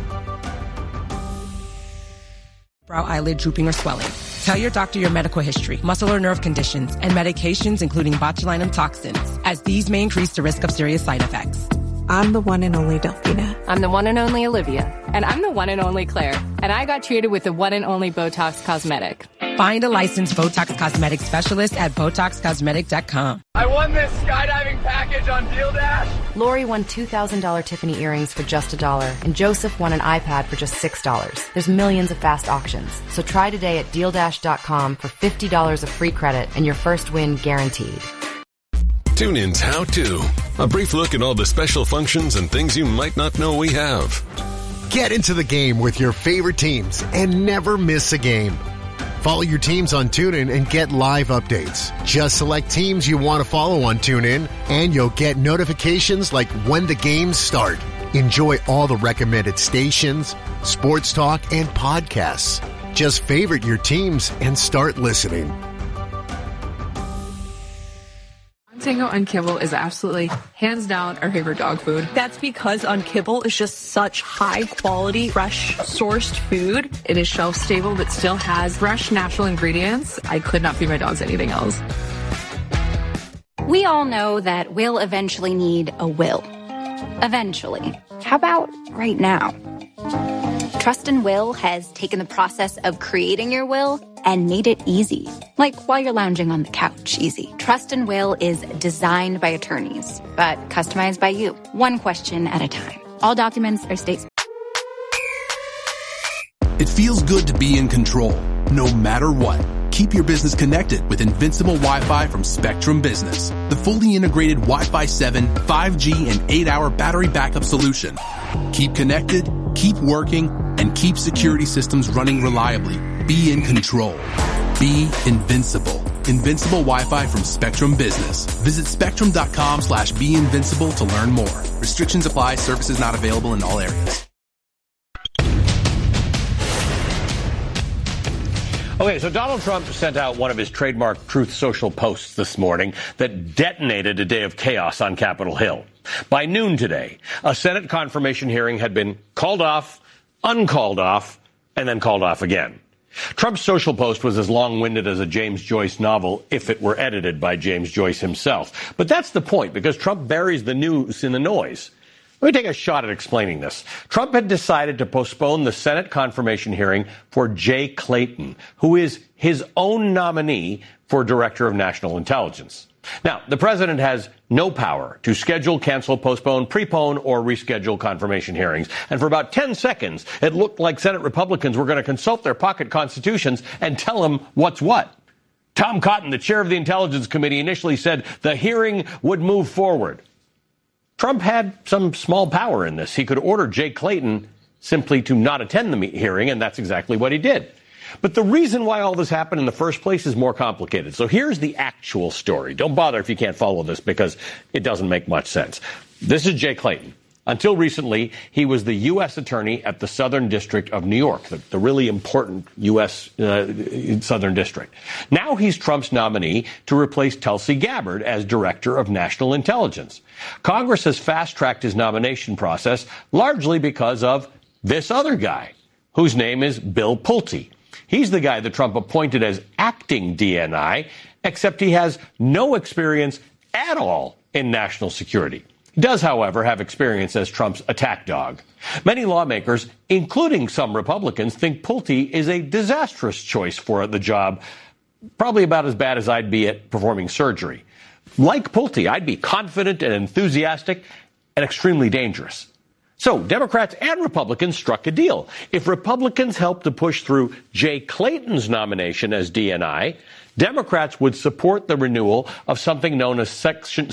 Brow, eyelid drooping or swelling. Tell your doctor your medical history, muscle or nerve conditions, and medications including botulinum toxins, as these may increase the risk of serious side effects. I'm the one and only Delphina. I'm the one and only Olivia. And I'm the one and only Claire. And I got treated with the one and only Botox Cosmetic. Find a licensed Botox Cosmetic specialist at BotoxCosmetic.com. I won this skydiving package on Deal Dash. Lori won $2,000 Tiffany earrings for just $1, and Joseph won an iPad for just $6. There's millions of fast auctions. So try today at DealDash.com for $50 of free credit and your first win guaranteed. TuneIn's How To. A brief look at all the special functions and things you might not know we have. Get into the game with your favorite teams and never miss a game. Follow your teams on TuneIn and get live updates. Just select teams you want to follow on TuneIn, and you'll get notifications like when the games start. Enjoy all the recommended stations, sports talk, and podcasts. Just favorite your teams and start listening. Tango on Kibble is absolutely, hands down, our favorite dog food. That's because on Kibble is just such high quality, fresh, sourced food. It is shelf stable, but still has fresh, natural ingredients. I could not feed my dogs anything else. We all know that we'll eventually need a will. Eventually. How about right now? Trust and Will has taken the process of creating your will and made it easy. Like while you're lounging on the couch, easy. Trust and Will is designed by attorneys, but customized by you. One question at a time. All documents are state. It feels good to be in control, no matter what. Keep your business connected with Invincible Wi-Fi from Spectrum Business, the fully integrated Wi-Fi 7, 5G, and 8-hour battery backup solution. Keep connected, keep working, and keep security systems running reliably. Be in control. Be invincible. Invincible Wi-Fi from Spectrum Business. Visit spectrum.com/beinvincible to learn more. Restrictions apply. Services not available in all areas. Okay, so Donald Trump sent out one of his trademark Truth Social posts this morning that detonated a day of chaos on Capitol Hill. By noon today, a Senate confirmation hearing had been called off, uncalled off, and then called off again. Trump's social post was as long-winded as a James Joyce novel if it were edited by James Joyce himself. But that's the point, because Trump buries the news in the noise. Let me take a shot at explaining this. Trump had decided to postpone the Senate confirmation hearing for Jay Clayton, who is his own nominee for Director of National Intelligence. Now, the president has no power to schedule, cancel, postpone, prepone, or reschedule confirmation hearings. And for about 10 seconds, it looked like Senate Republicans were going to consult their pocket constitutions and tell them what's what. Tom Cotton, the chair of the Intelligence Committee, initially said the hearing would move forward. Trump had some small power in this. He could order Jay Clayton simply to not attend the hearing, and that's exactly what he did. But the reason why all this happened in the first place is more complicated. So here's the actual story. Don't bother if you can't follow this, because it doesn't make much sense. This is Jay Clayton. Until recently, he was the U.S. attorney at the Southern District of New York, the really important U.S. Southern District. Now he's Trump's nominee to replace Tulsi Gabbard as Director of National Intelligence. Congress has fast-tracked his nomination process largely because of this other guy, whose name is Bill Pulte. He's the guy that Trump appointed as acting DNI, except he has no experience at all in national security. He does, however, have experience as Trump's attack dog. Many lawmakers, including some Republicans, think Pulte is a disastrous choice for the job, probably about as bad as I'd be at performing surgery. Like Pulte, I'd be confident and enthusiastic and extremely dangerous. So Democrats and Republicans struck a deal. If Republicans helped to push through Jay Clayton's nomination as DNI, Democrats would support the renewal of something known as Section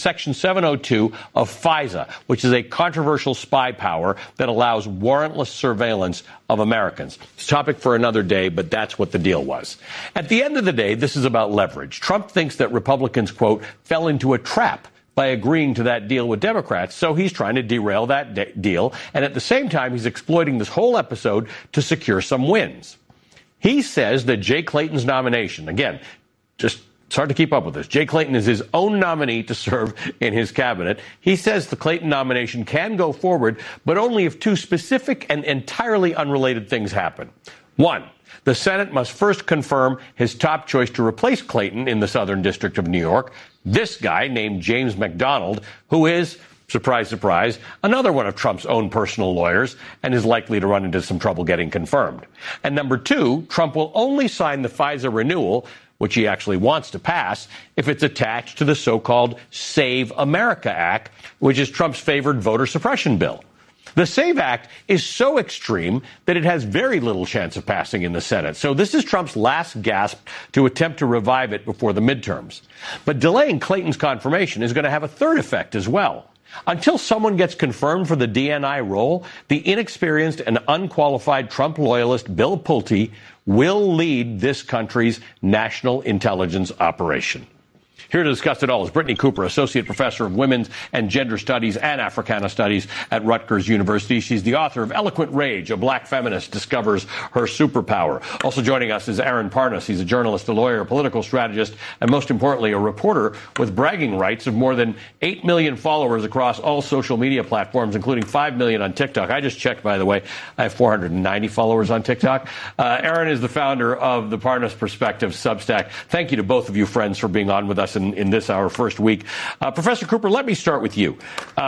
702 of FISA, which is a controversial spy power that allows warrantless surveillance of Americans. It's a topic for another day, but that's what the deal was. At the end of the day, this is about leverage. Trump thinks that Republicans, quote, fell into a trap by agreeing to that deal with Democrats, so he's trying to derail that deal, and at the same time, he's exploiting this whole episode to secure some wins. He says that Jay Clayton's nomination, again, it's hard to keep up with this. Jay Clayton is his own nominee to serve in his cabinet. He says the Clayton nomination can go forward, but only if two specific and entirely unrelated things happen. One, the Senate must first confirm his top choice to replace Clayton in the Southern District of New York, this guy named James McDonald, who is, surprise, surprise, another one of Trump's own personal lawyers and is likely to run into some trouble getting confirmed. And number two, Trump will only sign the FISA renewal, which he actually wants to pass, if it's attached to the so-called Save America Act, which is Trump's favored voter suppression bill. The SAVE Act is so extreme that it has very little chance of passing in the Senate. So this is Trump's last gasp to attempt to revive it before the midterms. But delaying Clayton's confirmation is going to have a third effect as well. Until someone gets confirmed for the DNI role, the inexperienced and unqualified Trump loyalist Bill Pulte will lead this country's national intelligence operation. Here to discuss it all is Brittany Cooper, Associate Professor of Women's and Gender Studies and Africana Studies at Rutgers University. She's the author of Eloquent Rage, A Black Feminist Discovers Her Superpower. Also joining us is Aaron Parnas. He's a journalist, a lawyer, a political strategist, and most importantly, a reporter with bragging rights of more than 8 million followers across all social media platforms, including 5 million on TikTok. I just checked, by the way. I have 490 followers on TikTok. Aaron is the founder of the Parnas Perspective Substack. Thank you to both of you, friends, for being on with us in this, our first week. Professor Cooper, let me start with you.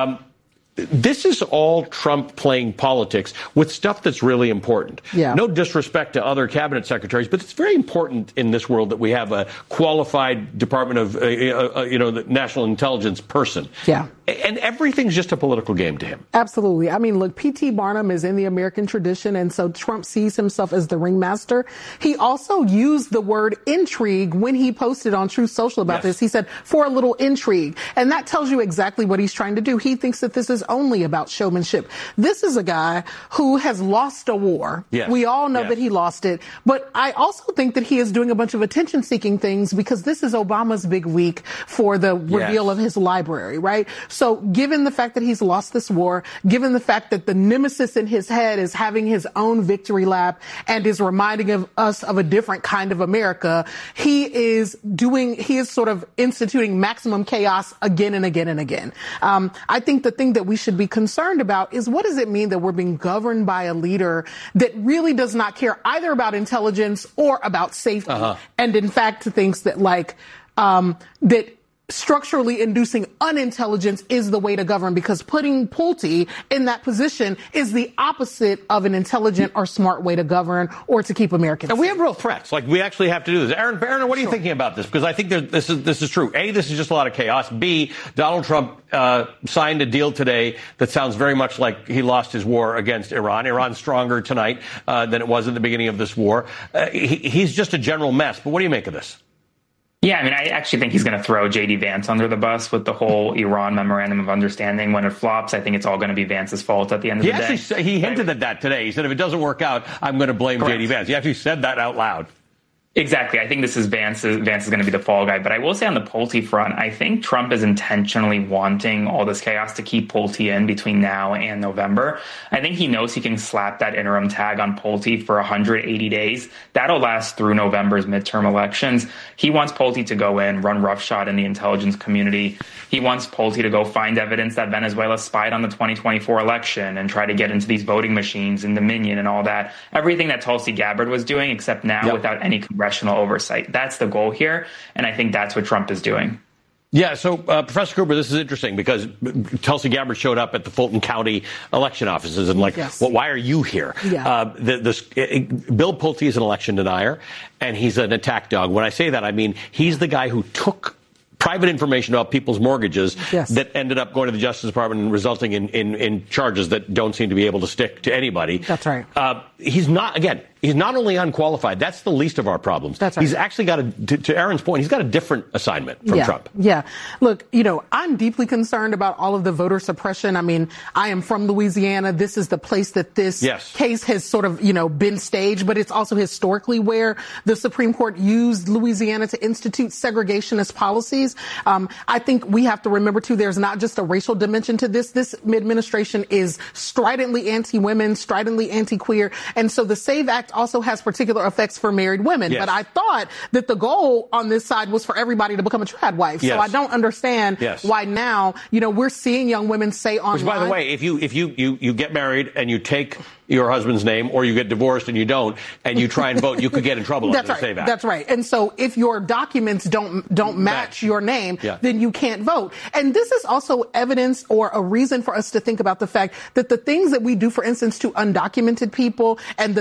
This is all Trump playing politics with stuff that's really important. Yeah. No disrespect to other cabinet secretaries, but it's very important in this world that we have a qualified Department of, the National Intelligence person. Yeah. And everything's just a political game to him. Absolutely. I mean, look, P.T. Barnum is in the American tradition, and so Trump sees himself as the ringmaster. He also used the word intrigue when he posted on Truth Social about this. He said, for a little intrigue. And that tells you exactly what he's trying to do. He thinks that this is only about showmanship. This is a guy who has lost a war. Yes. We all know that he lost it. But I also think that he is doing a bunch of attention-seeking things because this is Obama's big week for the reveal of his library, right? So given the fact that he's lost this war, given the fact that the nemesis in his head is having his own victory lap and is reminding us of a different kind of America, he is sort of instituting maximum chaos again and again and again. I think the thing that we should be concerned about is what does it mean that we're being governed by a leader that really does not care either about intelligence or about safety, and in fact thinks that that structurally inducing unintelligence is the way to govern, because putting Pulte in that position is the opposite of an intelligent or smart way to govern or to keep Americans safe. And we have real threats. Like, we actually have to do this. Aaron, what are you thinking about this? Because I think this is true. A, this is just a lot of chaos. B, Donald Trump signed a deal today that sounds very much like he lost his war against Iran. Iran's stronger tonight than it was at the beginning of this war. He's just a general mess. But what do you make of this? Yeah, I mean, I actually think he's going to throw J.D. Vance under the bus with the whole Iran Memorandum of Understanding. When it flops, I think it's all going to be Vance's fault at the end of the day. He hinted at that today. He said, if it doesn't work out, I'm going to blame J.D. Vance. He actually said that out loud. Exactly. I think this is Vance is going to be the fall guy. But I will say on the Pulte front, I think Trump is intentionally wanting all this chaos to keep Pulte in between now and November. I think he knows he can slap that interim tag on Pulte for 180 days. That'll last through November's midterm elections. He wants Pulte to go in, run roughshod in the intelligence community. He wants Pulte to go find evidence that Venezuela spied on the 2024 election and try to get into these voting machines and Dominion and all that. Everything that Tulsi Gabbard was doing, except now without any congressional oversight. That's the goal here, and I think that's what Trump is doing. Yeah, so Professor Cooper, this is interesting because Tulsi Gabbard showed up at the Fulton County election offices and well, why are you here? Yeah. Bill Pulte is an election denier, and he's an attack dog. When I say that, I mean he's the guy who took private information about people's mortgages Yes. that ended up going to the Justice Department and resulting in charges that don't seem to be able to stick to anybody. That's right. He's not only unqualified. That's the least of our problems. That's right. He's actually got to Aaron's point, he's got a different assignment from Trump. Yeah. Look, I'm deeply concerned about all of the voter suppression. I mean, I am from Louisiana. This is the place that this case has sort of, been staged, but it's also historically where the Supreme Court used Louisiana to institute segregationist policies. I think we have to remember, too, there's not just a racial dimension to this. This administration is stridently anti-women, stridently anti-queer. And so the SAVE Act also has particular effects for married women. Yes. But I thought that the goal on this side was for everybody to become a trad wife. Yes. So I don't understand why now, we're seeing young women say online. Which, by the way, if you get married and you take your husband's name, or you get divorced and you don't, and you try and vote, you could get in trouble under the SAVE Act. That's right. And so if your documents don't match your name, then you can't vote. And this is also evidence or a reason for us to think about the fact that the things that we do, for instance, to undocumented people and the